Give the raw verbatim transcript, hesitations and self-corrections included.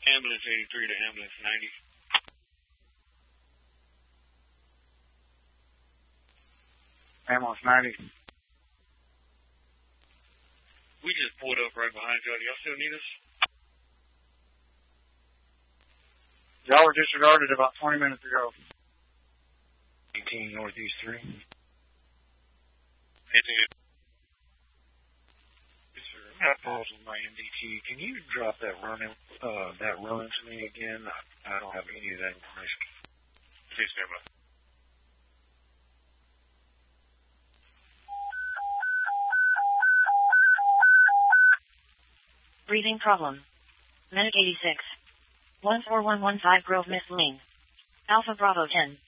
Ambulance eighty-three to ambulance ninety. Ambulance ninety. We just pulled up right behind y'all. Y'all still need us? Y'all were disregarded about twenty minutes ago. eighteen Northeast three. eighteen. Yes, sir. I got calls on my M D T. Can you drop that run in, uh, that run to me again? I, I don't have any of that information. Please stand by. Breathing problem. Medic eighty-six. one four one one five Grove Miss Lane. Alpha Bravo ten.